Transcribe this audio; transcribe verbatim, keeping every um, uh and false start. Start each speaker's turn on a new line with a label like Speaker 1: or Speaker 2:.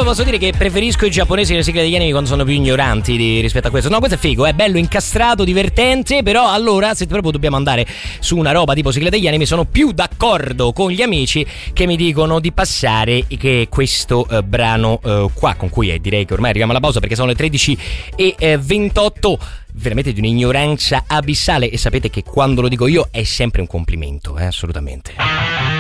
Speaker 1: posso dire che preferisco i giapponesi e le sigle degli anime quando sono più ignoranti di, rispetto a questo. No, questo è figo, è bello, incastrato, divertente. Però allora, se proprio dobbiamo andare su una roba tipo sigle degli anime, sono più d'accordo con gli amici che mi dicono di passare che questo eh, brano eh, qua, con cui eh, direi che ormai arriviamo alla pausa, perché sono le tredici e ventotto. Veramente di un'ignoranza abissale, e sapete che quando lo dico io è sempre un complimento, eh, assolutamente.